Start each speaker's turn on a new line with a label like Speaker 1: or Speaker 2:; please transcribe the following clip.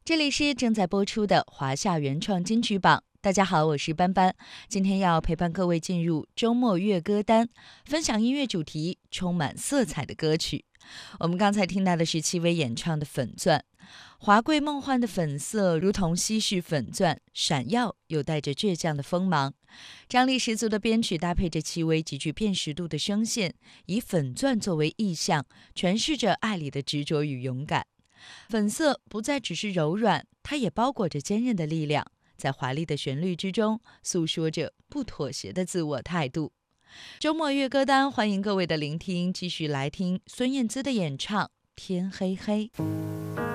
Speaker 1: 这里是正在播出的华夏原创金曲榜。大家好，我是班班，今天要陪伴各位进入周末乐歌单，分享音乐主题充满色彩的歌曲。我们刚才听到的是戚薇演唱的《粉钻》，华贵梦幻的粉色如同稀释粉钻，闪耀又带着倔强的锋芒。张力十足的编曲搭配着戚薇极具辨识度的声线，以粉钻作为意象，诠释着爱里的执着与勇敢。粉色不再只是柔软，它也包裹着坚韧的力量，在华丽的旋律之中诉说着不妥协的自我态度。周末乐歌单，欢迎各位的聆听，继续来听孙燕姿的演唱《天黑黑》。